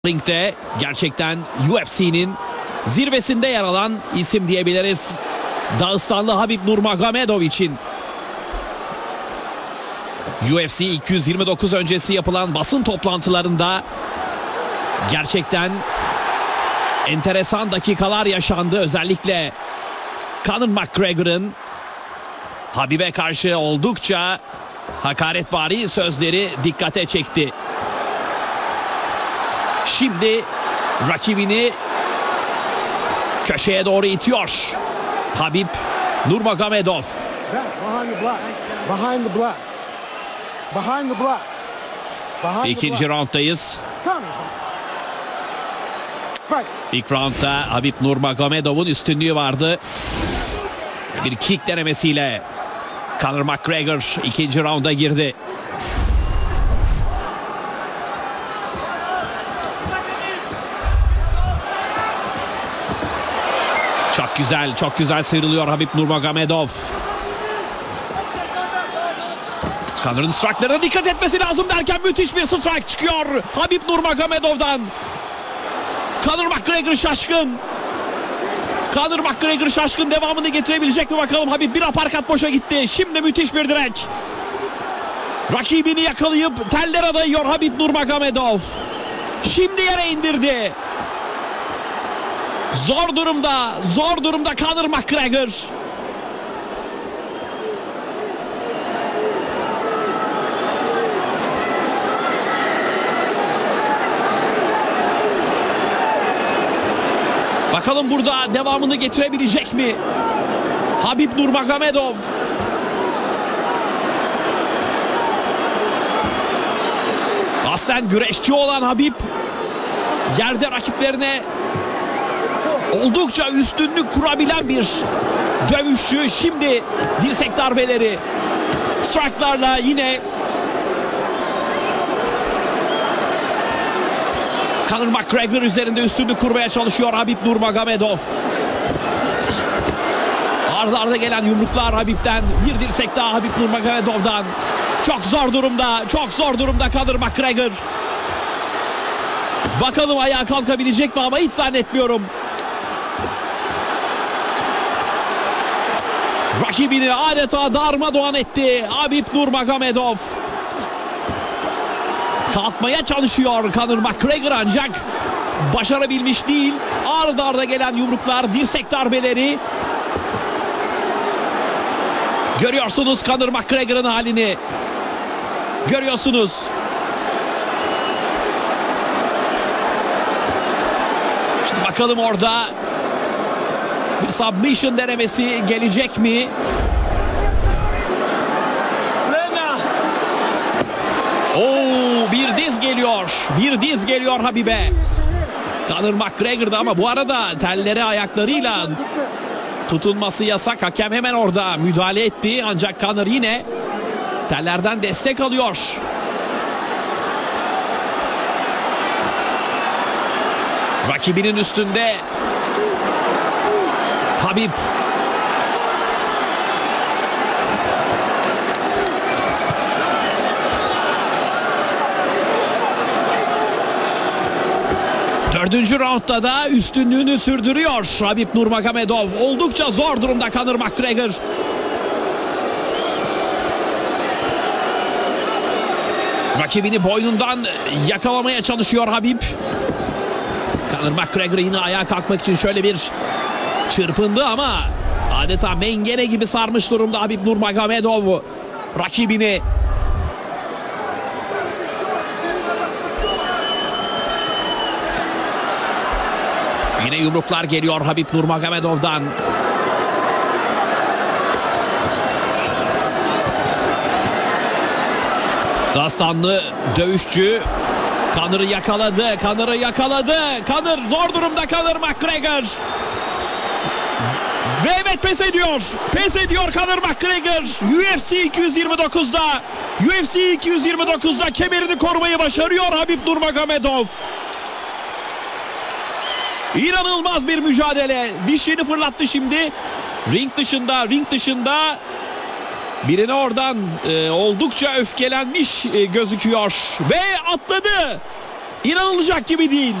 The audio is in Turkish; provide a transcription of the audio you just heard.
Ringde gerçekten UFC'nin zirvesinde yer alan isim diyebiliriz. Dağıstanlı Habib Nurmagomedov için. UFC 229 öncesi yapılan basın toplantılarında gerçekten enteresan dakikalar yaşandı. Özellikle Conor McGregor'ın Habib'e karşı oldukça hakaretvari sözleri dikkate çekti. Şimdi rakibini köşeye doğru itiyor Habib Nurmagomedov. İkinci rounddayız. İlk roundda Habib Nurmagomedov'un üstünlüğü vardı. Bir kick denemesiyle Conor McGregor ikinci rounda girdi. Çok güzel sıyrılıyor Habib Nurmagomedov. Conor'ın strike'larına dikkat etmesi lazım derken müthiş bir strike çıkıyor Habib Nurmagomedov'dan. Conor McGregor şaşkın. Conor McGregor şaşkın, devamını getirebilecek mi bakalım. Habib bir aparkat boşa gitti. Şimdi müthiş bir direk. Rakibini yakalayıp tellere dayıyor Habib Nurmagomedov. Şimdi yere indirdi. Zor durumda Conor McGregor. Bakalım burada devamını getirebilecek mi Habib Nurmagomedov? Aslen güreşçi olan Habib yerde rakiplerine oldukça üstünlük kurabilen bir dövüşçü. Şimdi dirsek darbeleri, strike'larla yine Conor McGregor üzerinde üstünlük kurmaya çalışıyor Habib Nurmagomedov. Arda arda gelen yumruklar Habib'den, bir dirsek daha Habib Nurmagomedov'dan. Çok zor durumda Conor McGregor. Bakalım ayağa kalkabilecek mi ama hiç zannetmiyorum. Rakibini adeta darmadağın etti Habib Nurmagomedov. Kalkmaya çalışıyor Conor McGregor ancak başarabilmiş değil. Arda arda gelen yumruklar, dirsek darbeleri. Görüyorsunuz Conor McGregor'ın halini. Görüyorsunuz. Şimdi bakalım orada bir submission denemesi gelecek mi? Bir diz geliyor Habib'e. Conor McGregor'da ama bu arada telleri ayaklarıyla tutunması yasak. Hakem hemen orada müdahale etti. Ancak Conor yine tellerden destek alıyor. Rakibinin üstünde Habib. Dördüncü roundda da üstünlüğünü sürdürüyor Habib Nurmagomedov. Oldukça zor durumda Conor McGregor. Rakibini boynundan yakalamaya çalışıyor Habib. Conor McGregor yine ayağa kalkmak için şöyle bir çırpındı ama adeta mengene gibi sarmış durumda Habib Nurmagomedov rakibini. Yine yumruklar geliyor Habib Nurmagomedov'dan. Dağıstanlı dövüşçü Conor'ı yakaladı. Conor zor durumda Conor McGregor. Ve evet pes ediyor Conor McGregor. UFC 229'da kemerini korumayı başarıyor Habib Nurmagomedov. İnanılmaz bir mücadele. Dişini fırlattı şimdi. Ring dışında birine oradan oldukça öfkelenmiş gözüküyor. Ve atladı. İnanılacak gibi değil.